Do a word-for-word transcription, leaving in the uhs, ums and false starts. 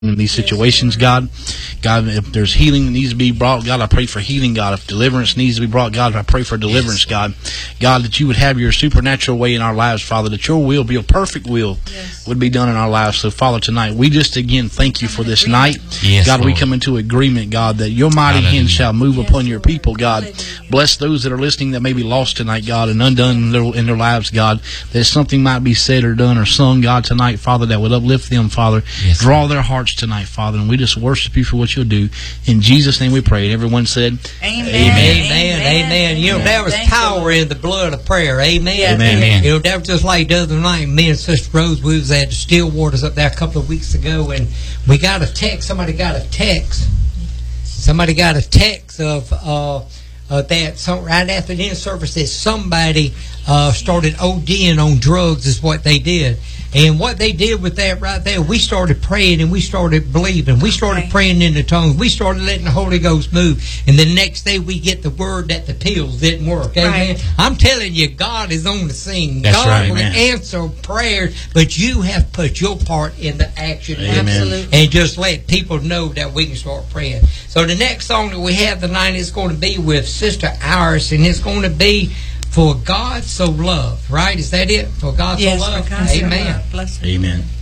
in these situations, God. God, if there's healing that needs to be brought, God, I pray for healing, God. If deliverance needs to be brought, God, I pray for deliverance, God. God, that you would have your supernatural way in our lives, Father, that your will, be a perfect will, yes. would be done in our lives. So, Father, tonight, we just again thank you for this night. Yes, God, Lord. We come into agreement, God, that your mighty Hallelujah. Hand shall move yes, upon your people, God. Hallelujah. Bless those that are listening that may be lost tonight, God, and undone in their, in their lives, God. That something might be said or done or sung, God, tonight, Father, that would uplift them, Father. Yes, Draw Lord. Their hearts tonight, Father, and we just worship you for what you'll do. In Jesus' name we pray. And everyone said, Amen. Amen. Amen. Amen. You know, Amen. there was Thank power in the blood of prayer. Amen. Amen. Amen. You know, that was just like the other night, me and Sister Rose, we was at the Stillwaters up there a couple of weeks ago, and we got a text. Somebody got a text. Somebody got a text of uh, uh, that some, right after the end service that somebody uh, started ODing on drugs is what they did. And what they did with that right there, we started praying and we started believing. We started okay. praying in the tongues. We started letting the Holy Ghost move. And the next day we get the word that the pills didn't work. Amen. Right. I'm telling you, God is on the scene. That's God right, will man. answer prayers, but you have put your part in the action. Amen. And just let people know that we can start praying. So the next song that we have tonight is going to be with Sister Iris, and it's going to be For God So Loved, right? Is that it? For God yes, So Loved? For God Amen. So loved. Amen.